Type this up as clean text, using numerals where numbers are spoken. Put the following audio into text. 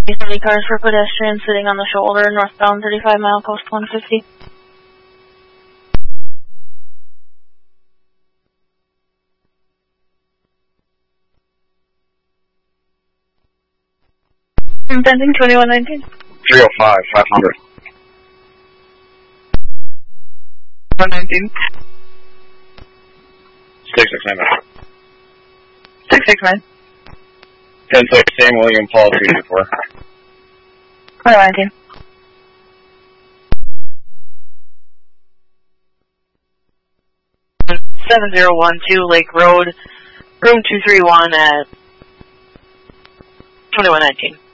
30 cars for pedestrians sitting on the shoulder, northbound 35 mile, coast 150. Pending 2119. 305, 500. 119. 669. 669. 10-6, Sam William, Paul 224. 2119. Seven 7012 Lake Road, room 231 at 2119.